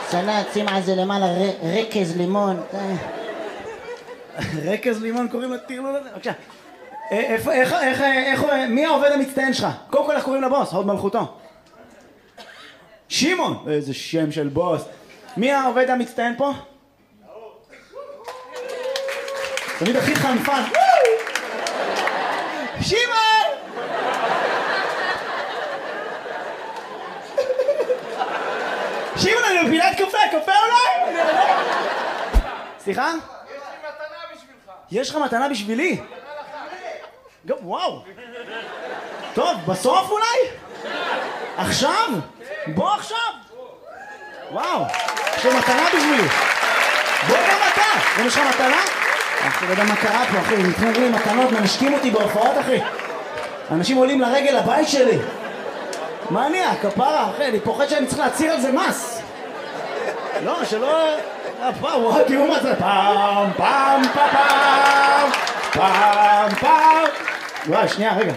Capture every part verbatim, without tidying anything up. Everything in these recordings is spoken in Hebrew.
סלט, שים על זה למעלה רקז לימון. רקז לימון קוראים לטרלול הזה? בבקשה. איך, איך, איך, איך, מי העובד המצטיין שלך? קודם כל איך קוראים לבוס? הוד מלכותו. שמעון! איזה שם של בוס. מי העובד המצטיין פה? תמיד הכי חנפן. שמעון! שמעון, אני מפילת קפה, קפה אולי? סליחה? יש לך מתנה בשבילי? וואו. טוב, בסוף אולי? עכשיו? בוא עכשיו. וואו, יש לך מתנה בשבילי. בוא גם אתה. יש לך מתנה? אחי, לא יודע מה קרה פה, אחי. נתנו לי מתנות, מנשקים אותי בהופעות, אחי. אנשים עולים לרגל לבית שלי. מה נהיה? כפרה, אחי. אני פוחד שאני צריך להציר על זה מס. לא, שלא... וואו, תראו מה זה. פעם, פעם, פעם, פעם, פעם. וואי, שנייה, רגע.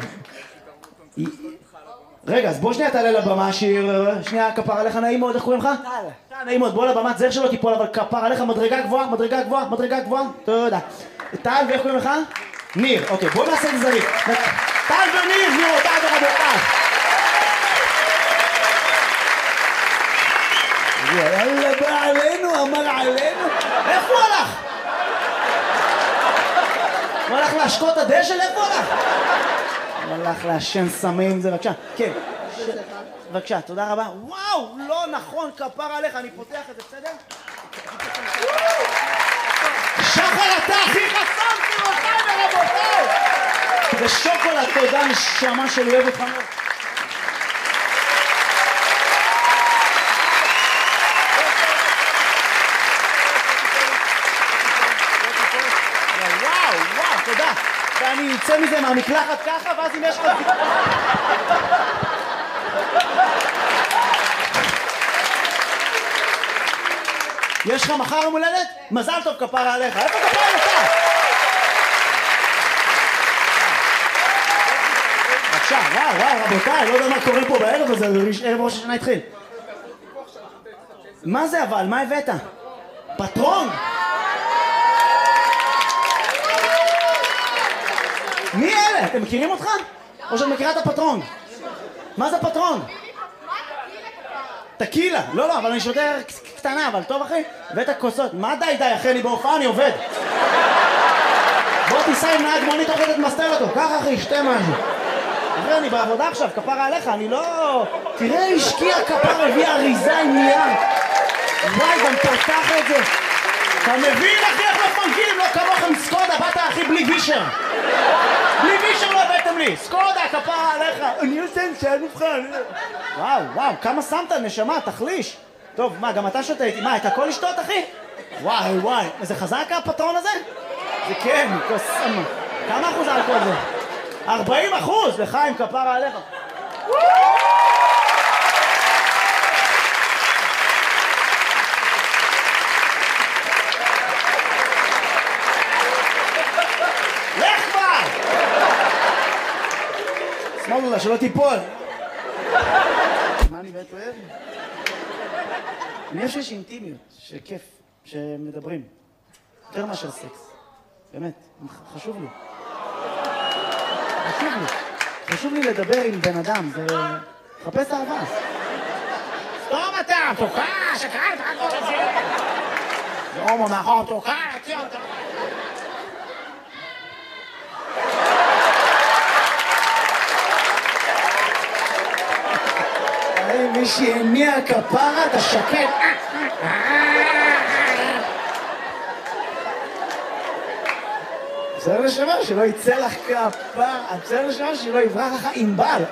רגע, אז בוא שנייה תעלה לבמה, שיר. שנייה, כפר עליך, נעים מאוד, איך קוראים לך? טל. טל, נעים מאוד, בוא לבמה, זר שלא תיפול, אבל כפר עליך, מדרגה גבוהה, מדרגה גבוהה, מדרגה גבוהה. תודה. טל, ואיך קוראים לך? ניר. אוקיי, בוא נעשה את זה זריק. טל וניר, גבירותיי ורבותיי. יאללה, בא עלינו, אמר עלינו. איפה הוא הלך? הוא הלך להשקות הדשא? איפה הוא הלך? הוא הלך לעשן סמים, זה בבקשה. כן. בבקשה, תודה רבה. וואו, לא נכון, כפר עליך, אני פותח את זה, בסדר? שחר, אתה הכי חסם, גבירותיי ורבותיי. זה שוקולד, תודה, נשמה שלי, אוהב אותך מאוד. תודה. ואני אצא מזה מהמקלחת ככה, ואז אם יש לך... יש לך מחר יום הולדת? מזל טוב כפרה עליך. איפה כפרה עליך? בבקשה, וואו, וואו, רבותיי, לא יודע מה קורה פה בערב הזה, ערב ראש השנה התחיל. מה זה אבל? מה הבאת? פטרון? מי אלה? אתם מכירים אותך? או שאת מכירה את הפטרון? מה זה פטרון? טקילה. לא, לא, אבל אני שותה קטנה, אבל טוב אחי? ואת הכוסות. מה די די אחי? אני בהופעה, אני עובד. בוא תיסע עם נהג מונית, עובדת מסתר אותו. ככה אחי, שתה משהו. אחי, אני בעבודה עכשיו, כפרה עליך, אני לא... תראה, השקיע כפר, הביא אריזה עם נייר. וואי, גם פתח את זה. אתה מבין אחי איך מפנקים? לא כמוכם סקודה, באת אחי בלי וישר. בלי וישר לא הבאתם לי. סקודה, כפרה עליך. אני עושה שאין מבחן. וואו, וואו, כמה שמת נשמה, תחליש. טוב, מה, גם אתה שותה איתי? מה, את הכל לשתות אחי? וואי, וואי, זה חזק הפטרון הזה? זה כן, כוס סמה. כמה אחוז אלכוהול זה? ארבעים אחוז, לחיים, כפרה עליך. שמאלו לה, שלא תיפול. מה אני באמת אוהב? אני חושב שיש אינטימיות, שכיף, שמדברים. יותר מאשר סקס. באמת, חשוב לי. חשוב לי. חשוב לי לדבר עם בן אדם, זה... חפש אהבה. סתום אתה, תוקע, שקרן, תחכו את זה. זה הומו מאחור, תוקע, תציע אותה. מי שהניע כפרה, אתה שקט. בסדר לשמה, שלא יצא לך כפרה. בסדר לשמה, שלא יברח לך ענבל.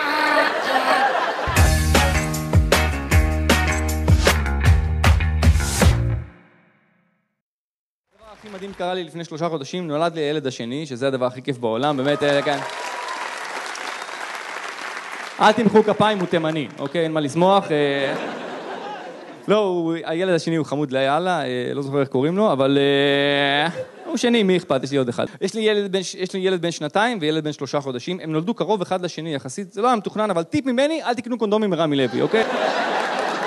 הדבר הכי מדהים קרה לי לפני שלושה חודשים, נולד לי הילד השני, שזה הדבר הכי כיף בעולם, באמת, כאן. אל תמחאו כפיים, הוא תימני, אוקיי? אין מה לשמוח. לא, הילד השני הוא חמוד ליאללה, לא זוכר איך קוראים לו, אבל הוא שני, מי אכפת? יש לי עוד אחד. יש לי ילד בן, יש לי ילד בן שנתיים וילד בן שלושה חודשים, הם נולדו קרוב אחד לשני יחסית, זה לא היה מתוכנן, אבל טיפ ממני, אל תקנו קונדומים מרמי לוי, אוקיי?